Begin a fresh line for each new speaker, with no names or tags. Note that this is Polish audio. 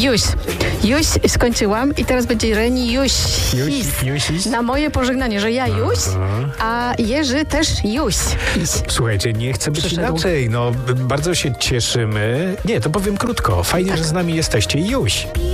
Juś skończyłam i teraz będzie Reniuś.
Juś.
Na moje pożegnanie, że ja Juś, a Jerzy też Juś.
Słuchajcie, nie chcę być inaczej. No, bardzo się cieszymy. Nie, to powiem krótko. Fajnie, że z nami jesteście. Juś.